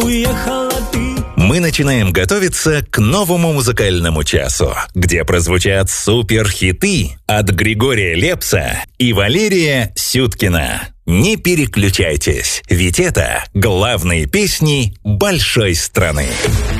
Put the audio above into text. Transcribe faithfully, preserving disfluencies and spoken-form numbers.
уехала ты. Мы начинаем готовиться к новому музыкальному часу, где прозвучат суперхиты от Григория Лепса и Валерия Сюткина. Не переключайтесь, ведь это главные песни большой страны.